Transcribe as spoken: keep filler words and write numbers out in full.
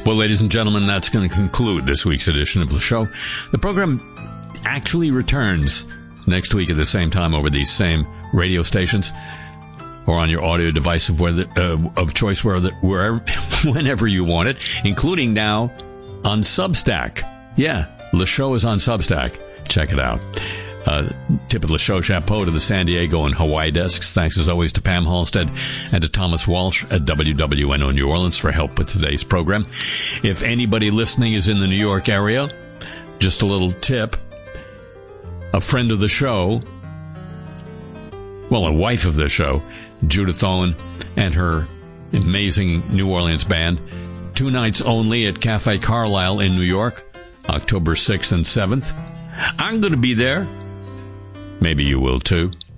Well, ladies and gentlemen, that's going to conclude this week's edition of the show. The program actually returns next week at the same time over these same radio stations or on your audio device of, whether, uh, of choice wherever, wherever, whenever you want it, including now on Substack. Yeah, the show is on Substack. Check it out. Uh, tip of the show chapeau to the San Diego and Hawaii desks. Thanks as always to Pam Halstead and to Thomas Walsh at W W N O New Orleans for help with today's program. If anybody listening is in the New York area, just a little tip. A friend of the show, well, a wife of the show, Judith Owen and her amazing New Orleans band, two nights only at Cafe Carlisle in New York, October sixth and seventh. I'm going to be there. Maybe you will too.